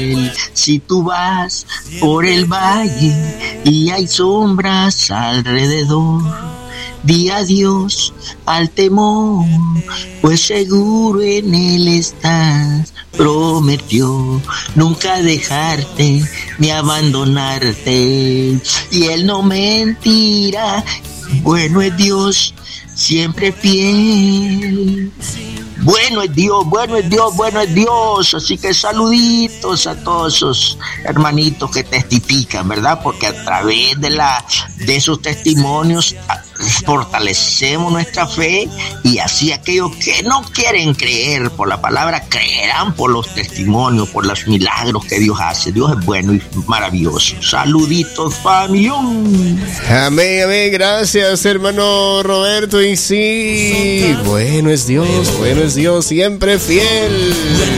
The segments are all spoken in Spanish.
Si tú vas por el valle y hay sombras alrededor, di adiós al temor, pues seguro en él estás. Prometió nunca dejarte ni abandonarte, y él no mentirá. Bueno es Dios, siempre fiel. Bueno es Dios, bueno es Dios, bueno es Dios. Así que saluditos a todos esos hermanitos que testifican, ¿verdad? Porque a través de esos testimonios fortalecemos nuestra fe, y así aquellos que no quieren creer por la palabra creerán por los testimonios, por los milagros que Dios hace. Dios es bueno y maravilloso. Saluditos, familia. Amén, amén. Gracias, hermano Roberto. Y sí, bueno es Dios, siempre fiel.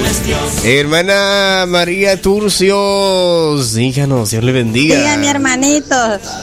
Hermana María Turcios, díganos, Dios le bendiga. Sí, mi hermanito.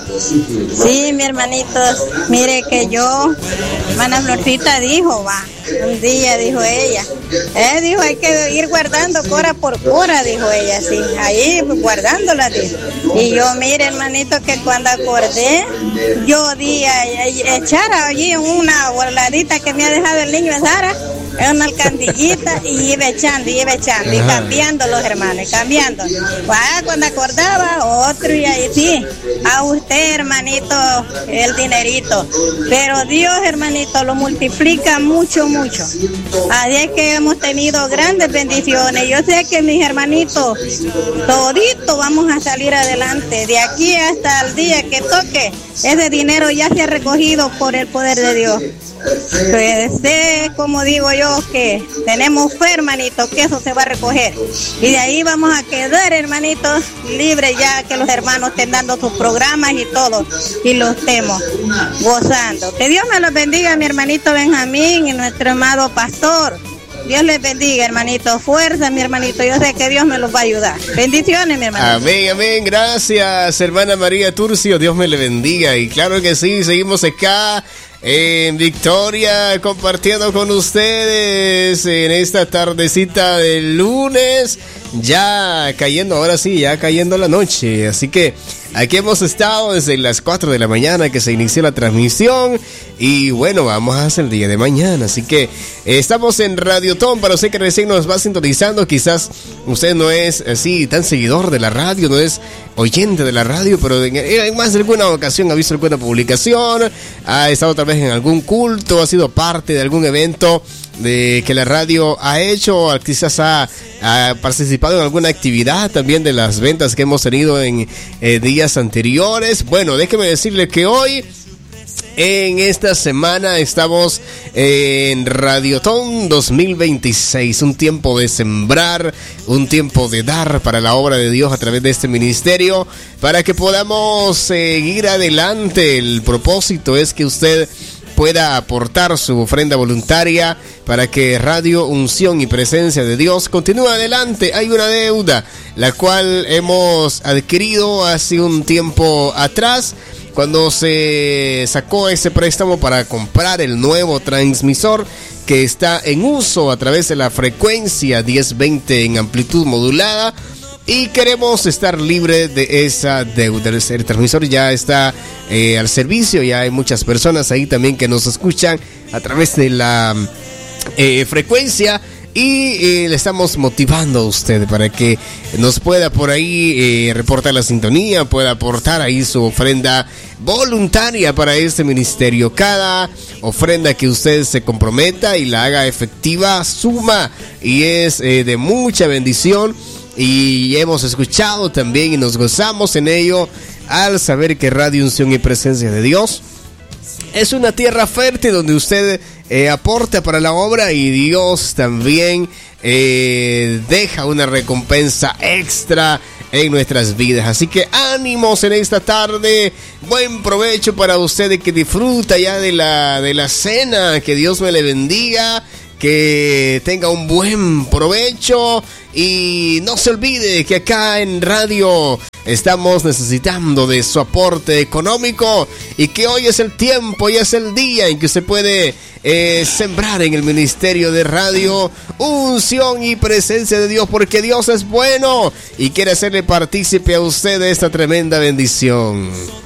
Sí, mi hermanito. Mire que yo, hermana Florcita dijo, un día dijo ella, dijo, hay que ir guardando cora por cora, dijo ella, sí, ahí guardándola, dijo. Y yo, mire, hermanito, que cuando acordé, yo di a echar allí una guardadita que me ha dejado el niño Sara, una alcandillita, y iba echando, y cambiando los hermanos, cambiando. Cuando acordaba, otro, y ahí sí, a usted, hermanito, el dinerito. Pero Dios, hermanito, lo multiplica mucho, mucho. Así es que hemos tenido grandes bendiciones. Yo sé que mis hermanitos, todito vamos a salir adelante. De aquí hasta el día que toque, ese dinero ya se ha recogido por el poder de Dios. Pues sé, como digo yo, que tenemos fe, hermanito, que eso se va a recoger. Y de ahí vamos a quedar, hermanitos, libres ya, que los hermanos estén dando sus programas y todo, y los estemos gozando. Que Dios me los bendiga, mi hermanito Benjamín y nuestro amado pastor. Dios les bendiga, hermanito. Fuerza, mi hermanito. Yo sé que Dios me los va a ayudar. Bendiciones, mi hermanito. Amén, amén. Gracias, hermana María Turcio. Dios me le bendiga. Y claro que sí, seguimos acá en Victoria compartiendo con ustedes en esta tardecita del lunes. Ya cayendo, ahora sí, ya cayendo la noche. Así que aquí hemos estado desde las 4 de la mañana que se inició la transmisión. Y bueno, vamos hasta el día de mañana. Así que estamos en Radiotón. Para usted que recién nos va sintonizando, quizás usted no es así tan seguidor de la radio, no es oyente de la radio, pero en más de alguna ocasión ha visto alguna publicación, ha estado tal vez en algún culto, ha sido parte de algún evento de que la radio ha hecho, quizás ha participado en alguna actividad también de las ventas que hemos tenido en días anteriores. Bueno, déjeme decirle que hoy, en esta semana, estamos en Radiotón 2026, un tiempo de sembrar, un tiempo de dar para la obra de Dios a través de este ministerio, para que podamos seguir adelante. El propósito es que usted pueda aportar su ofrenda voluntaria para que Radio Unción y Presencia de Dios continúe adelante. Hay una deuda, la cual hemos adquirido hace un tiempo atrás, cuando se sacó ese préstamo para comprar el nuevo transmisor que está en uso a través de la frecuencia 1020 en amplitud modulada. Y queremos estar libre de esa deuda. El transmisor ya está al servicio. Ya hay muchas personas ahí también que nos escuchan a través de la frecuencia. Y le estamos motivando a usted para que nos pueda por ahí reportar la sintonía, pueda aportar ahí su ofrenda voluntaria para este ministerio. Cada ofrenda que usted se comprometa y la haga efectiva suma y es de mucha bendición. Y hemos escuchado también y nos gozamos en ello al saber que Radio Unción y Presencia de Dios es una tierra fértil donde usted aporta para la obra, y Dios también deja una recompensa extra en nuestras vidas. Así que ánimos en esta tarde, buen provecho para usted que disfruta ya de la cena. Que Dios me le bendiga, que tenga un buen provecho, Y no se olvide que acá en radio estamos necesitando de su aporte económico y que hoy es el tiempo y es el día en que usted puede sembrar en el ministerio de radio unción y presencia de Dios, porque Dios es bueno y quiere hacerle partícipe a usted de esta tremenda bendición.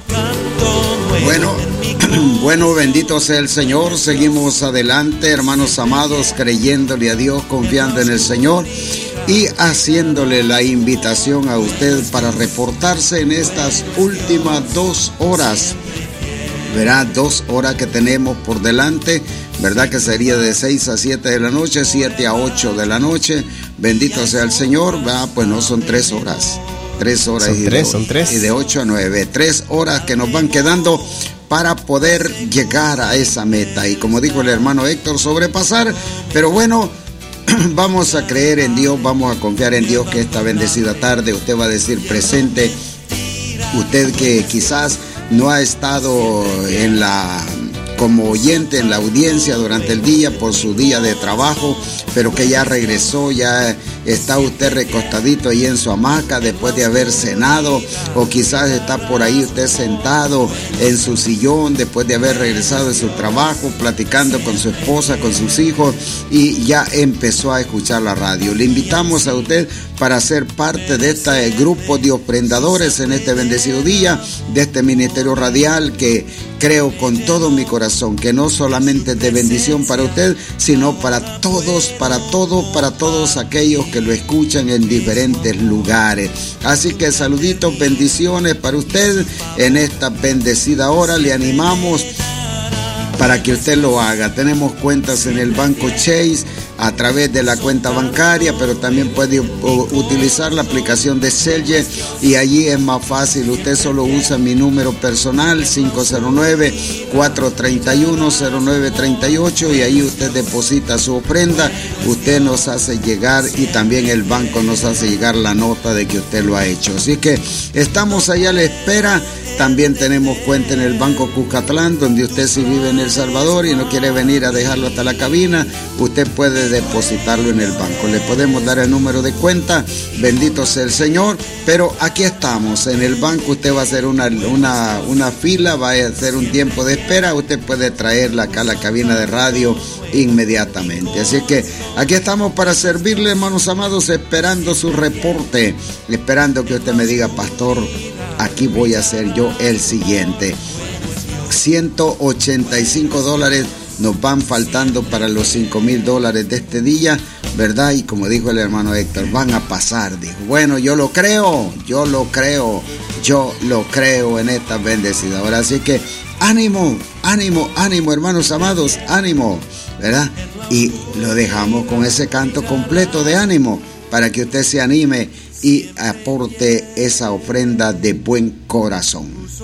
Bueno, bendito sea el Señor. Seguimos adelante, hermanos amados, creyéndole a Dios, confiando en el Señor y haciéndole la invitación a usted para reportarse en estas últimas 2 horas. Verá, 2 horas que tenemos por delante, ¿verdad? Que sería de 6 a 7 de la noche, 7 a 8 de la noche. Bendito sea el Señor, ¿verdad? Pues no son 3 horas. 3 horas son tres. Y de 8 a 9. 3 horas que nos van quedando para poder llegar a esa meta. Y como dijo el hermano Héctor, sobrepasar. Pero bueno, vamos a creer en Dios, vamos a confiar en Dios que esta bendecida tarde usted va a decir presente. Usted que quizás no ha estado como oyente en la audiencia durante el día por su día de trabajo, pero que ya regresó, ya está usted recostadito ahí en su hamaca después de haber cenado, o quizás está por ahí usted sentado en su sillón después de haber regresado de su trabajo, platicando con su esposa, con sus hijos, y ya empezó a escuchar la radio. Le invitamos a usted para ser parte de este grupo de ofrendadores en este bendecido día, de este ministerio radial que creo con todo mi corazón que no solamente es de bendición para usted, sino para todos aquellos que lo escuchan en diferentes lugares. Así que saluditos, bendiciones para usted en esta bendecida hora. Le animamos para que usted lo haga. Tenemos cuentas en el banco Chase a través de la cuenta bancaria, pero también puede utilizar la aplicación de Celje y allí es más fácil. Usted solo usa mi número personal 509-431-0938 y ahí usted deposita su ofrenda. Usted nos hace llegar y también el banco nos hace llegar la nota de que usted lo ha hecho. Así que estamos allá a la espera. También tenemos cuenta en el Banco Cuscatlán, donde usted si vive en El Salvador y no quiere venir a dejarlo hasta la cabina, usted puede depositarlo en el banco. Le podemos dar el número de cuenta, bendito sea el Señor, pero aquí estamos, en el banco usted va a hacer una fila, va a hacer un tiempo de espera, usted puede traerla acá a la cabina de radio inmediatamente. Así que aquí estamos para servirle, hermanos amados, esperando su reporte, esperando que usted me diga, pastor, aquí voy a hacer yo el siguiente. $185 nos van faltando para los $5,000 de este día, ¿verdad? Y como dijo el hermano Héctor, van a pasar, dijo. Bueno, yo lo creo en esta bendecida hora. Así que ánimo, hermanos amados, ánimo, ¿verdad? Y lo dejamos con ese canto completo de ánimo para que usted se anime y aporte esa ofrenda de buen corazón.